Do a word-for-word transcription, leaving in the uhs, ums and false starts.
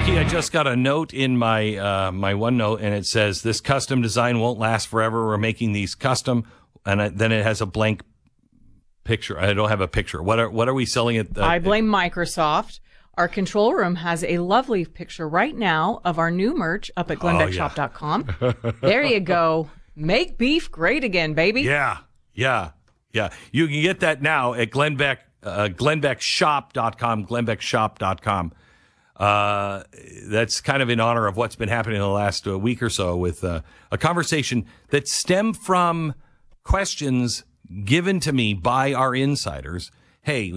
Cookie, I just got a note in my uh, my OneNote, and it says, this custom design won't last forever. We're making these custom, and I, then it has a blank picture. I don't have a picture. What are what are we selling at? Uh, I blame Microsoft. Our control room has a lovely picture right now of our new merch up at glenn beck shop dot com. Oh, yeah. There you go. Make beef great again, baby. Yeah, yeah, yeah. You can get that now at Glenn Beck, uh, glenn beck shop dot com, glenn beck shop dot com. Uh, that's kind of in honor of what's been happening in the last uh, week or so with uh, a conversation that stemmed from questions given to me by our insiders. Hey,